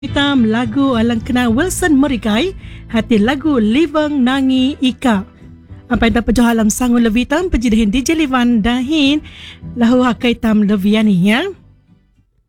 Hitam lagu alang kenal Wilson Merigai, hati lagu Livang Nangi Ika. Apa yang dapat alam sangun levitam penjidihin DJ Livan dahin lahu hakai tam leviani ya.